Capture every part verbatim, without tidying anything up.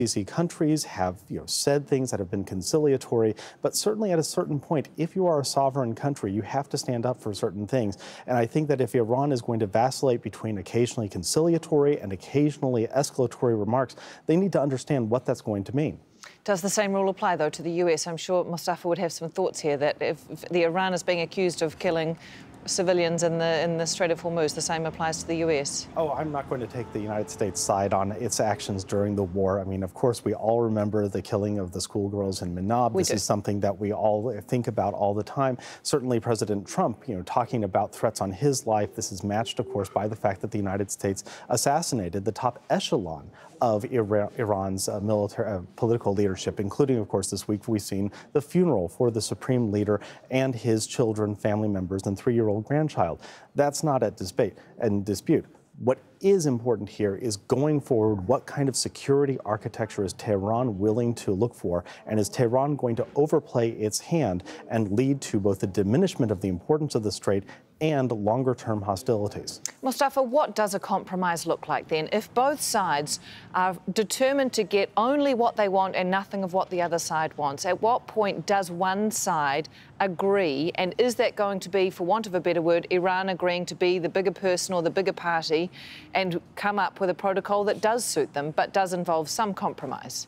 G C C countries have you know, said things that have been conciliatory, but certainly at a certain point, if you are a sovereign country, you have to stand up for certain things. And I think that if Iran is going to vacillate between occasionally conciliatory and occasionally escalatory remarks, they need to understand what that's going to mean. Does the same rule apply, though, to the U S? I'm sure Mustafa would have some thoughts here that if, if the Iran is being accused of killing civilians in the in the Strait of Hormuz, the same applies to the U S. Oh, I'm not going to take the United States side on its actions during the war. I mean, of course, we all remember the killing of the schoolgirls in Minab. We this do. is something that we all think about all the time. Certainly, President Trump, you know, talking about threats on his life. This is matched, of course, by the fact that the United States assassinated the top echelon of Iran's uh, military uh, political leadership, including, of course, this week we've seen the funeral for the supreme leader and his children, family members, and three-year-old grandchild. That's not at debate and dispute. What is important here is going forward, what kind of security architecture is Tehran willing to look for, and is Tehran going to overplay its hand and lead to both the diminishment of the importance of the Strait and longer-term hostilities? Mustafa, what does a compromise look like then? If both sides are determined to get only what they want and nothing of what the other side wants, at what point does one side agree? And is that going to be, for want of a better word, Iran agreeing to be the bigger person or the bigger party and come up with a protocol that does suit them but does involve some compromise?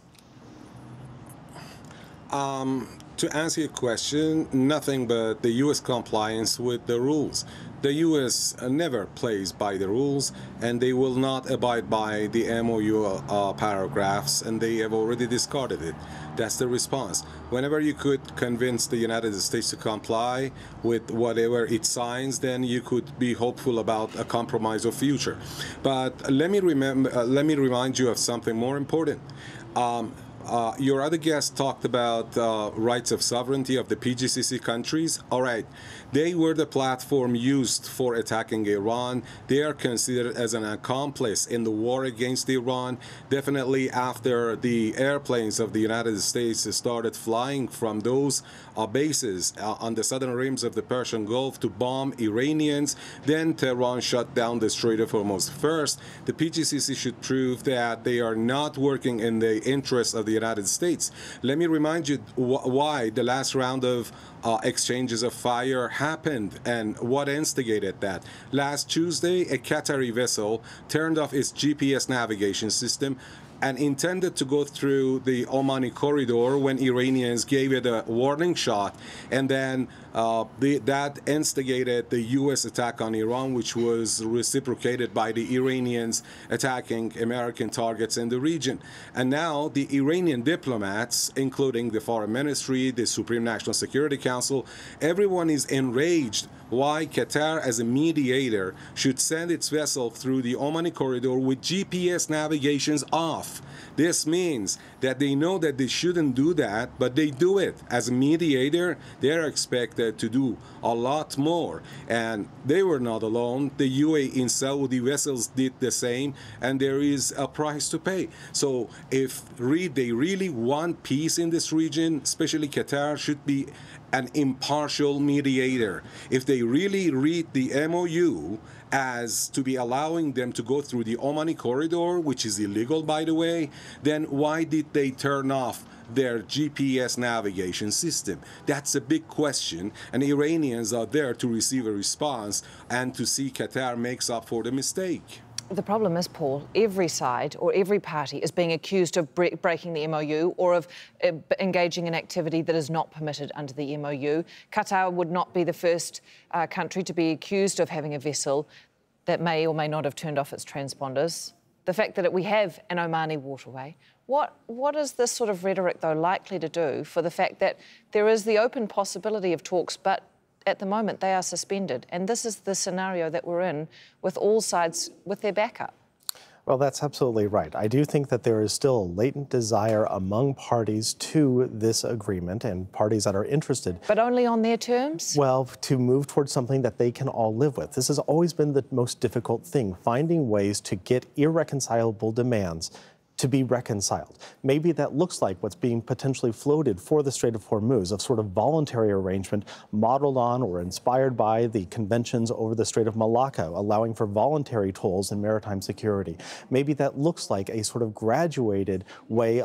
Um, to answer your question, nothing but the U S compliance with the rules. The U S never plays by the rules, and they will not abide by the M O U uh, paragraphs, and they have already discarded it. That's the response. Whenever you could convince the United States to comply with whatever it signs, then you could be hopeful about a compromise of future. But let me remember, uh, let me remind you of something more important. Um, Uh, your other guest talked about uh, rights of sovereignty of the P G C C countries. All right, they were the platform used for attacking Iran. They are considered as an accomplice in the war against Iran. Definitely after the airplanes of the United States started flying from those uh, bases uh, on the southern rims of the Persian Gulf to bomb Iranians, then Tehran shut down the Strait of Hormuz. First, the P G C C should prove that they are not working in the interest of the United States. Let me remind you wh why the last round of uh, exchanges of fire happened and what instigated that. Last Tuesday, a Qatari vessel turned off its G P S navigation system and intended to go through the Omani corridor when Iranians gave it a warning shot, and then uh, the, that instigated the U S attack on Iran, which was reciprocated by the Iranians attacking American targets in the region. And now the Iranian diplomats, including the Foreign Ministry, the Supreme National Security Council, everyone is enraged why Qatar, as a mediator, should send its vessel through the Omani corridor with G P S navigations off. This means that they know that they shouldn't do that, but they do it. As a mediator, they're expected to do a lot more. And they were not alone. The U A E and Saudi vessels did the same, and there is a price to pay. So if they really want peace in this region, especially Qatar should be an impartial mediator. If they really read the M O U as to be allowing them to go through the Omani corridor, which is illegal, by the way, then why did they turn off their G P S navigation system? That's a big question, and Iranians are there to receive a response and to see Qatar makes up for the mistake. The problem is, Paul, every side or every party is being accused of bre breaking the M O U or of uh, engaging in activity that is not permitted under the M O U. Qatar would not be the first uh, country to be accused of having a vessel that may or may not have turned off its transponders. The fact that we have an Omani waterway. What, what is this sort of rhetoric, though, likely to do for the fact that there is the open possibility of talks, but at the moment they are suspended? And this is the scenario that we're in with all sides with their backup. Well, that's absolutely right. I do think that there is still a latent desire among parties to this agreement and parties that are interested. But only on their terms? Well, to move towards something that they can all live with. This has always been the most difficult thing, finding ways to get irreconcilable demands to be reconciled. Maybe that looks like what's being potentially floated for the Strait of Hormuz, a sort of voluntary arrangement modeled on or inspired by the conventions over the Strait of Malacca, allowing for voluntary tolls in maritime security. Maybe that looks like a sort of graduated way